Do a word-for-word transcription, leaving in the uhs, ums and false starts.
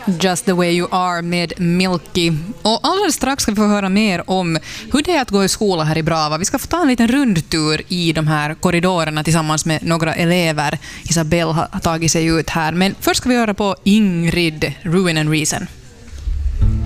Just the way you are med Milky. Och alldeles strax ska vi få höra mer om hur det är att gå i skola här i Brava. Vi ska få ta en liten rundtur i de här korridorerna tillsammans med några elever. Isabelle har tagit sig ut här. Men först ska vi höra på Ingrid, Ruin and Reason.